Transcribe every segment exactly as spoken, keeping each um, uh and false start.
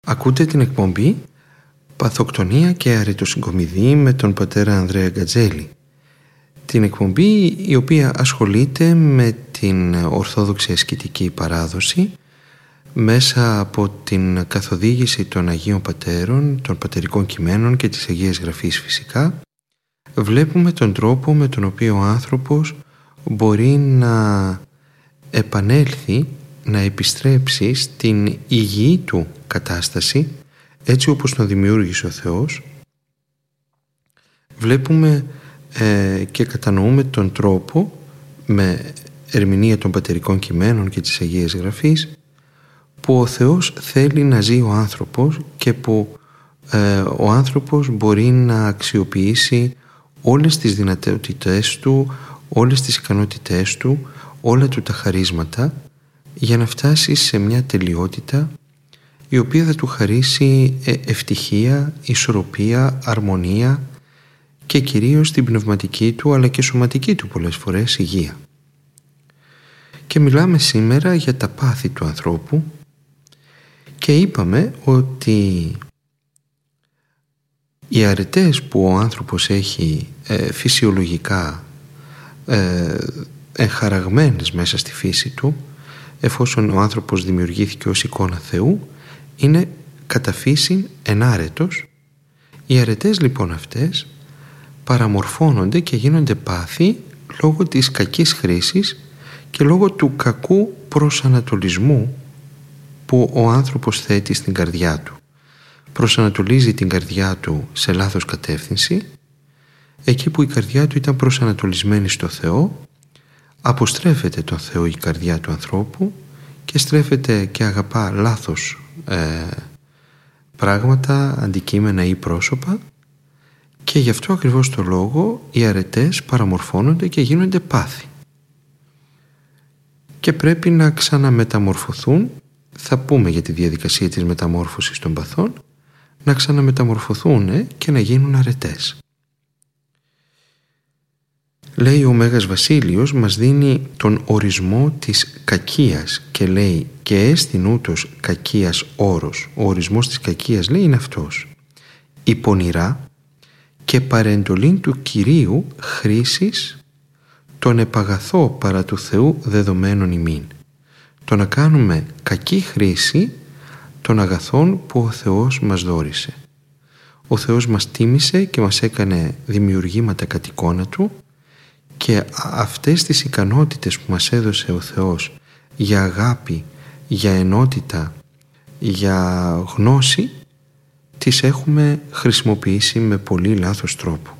Ακούτε την εκπομπή «Παθοκτονία και αρετοσυγκομιδή» με τον πατέρα Ανδρέα Γκατζέλη. Την εκπομπή η οποία ασχολείται με την Ορθόδοξη ασκητική παράδοση μέσα από την καθοδήγηση των Αγίων Πατέρων, των πατερικών κειμένων και της Αγίας Γραφής φυσικά. Βλέπουμε τον τρόπο με τον οποίο ο άνθρωπος μπορεί να επανέλθει, να επιστρέψει στην υγιή του κατάσταση έτσι όπως τον δημιούργησε ο Θεός. Βλέπουμε ε, και κατανοούμε τον τρόπο με ερμηνεία των πατερικών κειμένων και της Αγίας Γραφής που ο Θεός θέλει να ζει ο άνθρωπος και που ε, ο άνθρωπος μπορεί να αξιοποιήσει όλες τις δυνατότητές του, όλες τις ικανότητές του, όλα του τα χαρίσματα για να φτάσει σε μια τελειότητα η οποία θα του χαρίσει ευτυχία, ισορροπία, αρμονία και κυρίως την πνευματική του αλλά και σωματική του πολλές φορές υγεία. Και μιλάμε σήμερα για τα πάθη του ανθρώπου και είπαμε ότι οι αρετές που ο άνθρωπος έχει ε, φυσιολογικά ε, εγχαραγμένες μέσα στη φύση του, εφόσον ο άνθρωπος δημιουργήθηκε ως εικόνα Θεού, είναι κατά φύσιν ενάρετος. Οι αρετές λοιπόν αυτές παραμορφώνονται και γίνονται πάθη λόγω της κακής χρήσης και λόγω του κακού προσανατολισμού που ο άνθρωπος θέτει στην καρδιά του. Προσανατολίζει την καρδιά του σε λάθος κατεύθυνση. Εκεί που η καρδιά του ήταν προσανατολισμένη στο Θεό, αποστρέφεται τον Θεό η καρδιά του ανθρώπου και στρέφεται και αγαπά λάθος ε, πράγματα, αντικείμενα ή πρόσωπα, και γι' αυτό ακριβώς το λόγο οι αρετές παραμορφώνονται και γίνονται πάθη και πρέπει να ξαναμεταμορφωθούν. Θα πούμε για τη διαδικασία της μεταμόρφωσης των παθών, να ξαναμεταμορφωθούν και να γίνουν αρετές. Λέει ο Μέγας Βασίλειος, μας δίνει τον ορισμό της κακίας και λέει και έστιν ούτως κακίας όρος. Ο ορισμός της κακίας, λέει, είναι αυτός: η πονηρά και παρεντολήν του Κυρίου χρήσης τον επαγαθώ παρά του Θεού δεδομένων ημίν. Το να κάνουμε κακή χρήση των αγαθών που ο Θεός μας δώρισε. Ο Θεός μας τίμησε και μας έκανε δημιουργήματα κατ' εικόνα Του, και αυτές τις ικανότητες που μας έδωσε ο Θεός για αγάπη, για ενότητα, για γνώση, τις έχουμε χρησιμοποιήσει με πολύ λάθος τρόπο.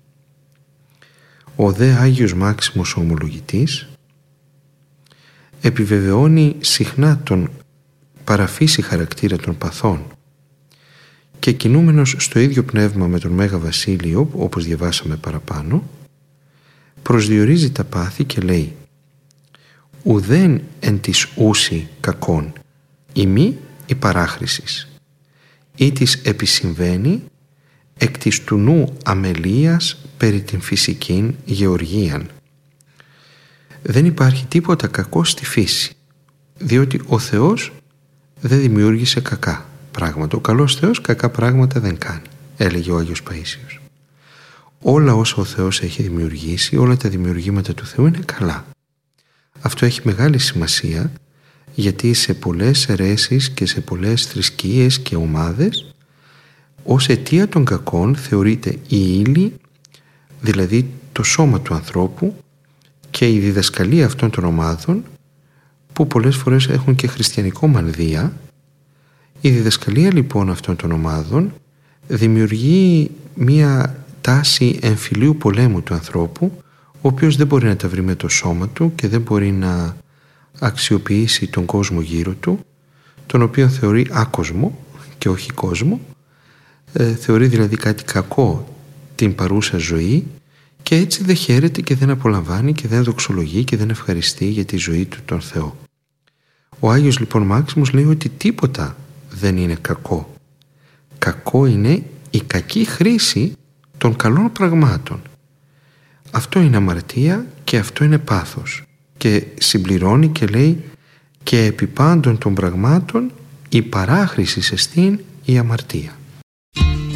Ο δε Άγιος Μάξιμος ο Ομολογητής επιβεβαιώνει συχνά τον παραφύση χαρακτήρα των παθών και κινούμενος στο ίδιο πνεύμα με τον Μέγα Βασίλειο, όπως διαβάσαμε παραπάνω, προσδιορίζει τα πάθη και λέει: ουδέν εν της ούση κακών ημί η παράχρησης ή της επισυμβαίνει εκ της του νου αμελίας περί την φυσικήν γεωργίαν. Δεν υπάρχει τίποτα κακό στη φύση, διότι ο Θεός δεν δημιούργησε κακά πράγματα. Ο καλός Θεός κακά πράγματα δεν κάνει, έλεγε ο Άγιος Παΐσιος. Όλα όσα ο Θεός έχει δημιουργήσει, όλα τα δημιουργήματα του Θεού είναι καλά. Αυτό έχει μεγάλη σημασία, γιατί σε πολλές αιρέσεις και σε πολλές θρησκείες και ομάδες ως αιτία των κακών θεωρείται η ύλη, δηλαδή το σώμα του ανθρώπου, και η διδασκαλία αυτών των ομάδων, που πολλές φορές έχουν και χριστιανικό μανδύα. Η διδασκαλία λοιπόν αυτών των ομάδων δημιουργεί μία τάση εμφυλίου πολέμου του ανθρώπου, ο οποίος δεν μπορεί να τα βρει με το σώμα του και δεν μπορεί να αξιοποιήσει τον κόσμο γύρω του, τον οποίο θεωρεί άκοσμο και όχι κόσμο, ε, θεωρεί δηλαδή κάτι κακό την παρούσα ζωή, και έτσι δεν χαίρεται και δεν απολαμβάνει και δεν δοξολογεί και δεν ευχαριστεί για τη ζωή του τον Θεό. Ο Άγιος λοιπόν Μάξιμος λέει ότι τίποτα δεν είναι κακό. Κακό είναι η κακή χρήση των καλών πραγμάτων. Αυτό είναι αμαρτία και αυτό είναι πάθος. Και συμπληρώνει και λέει: και επί πάντων των πραγμάτων η παράχρηση εστίν η αμαρτία.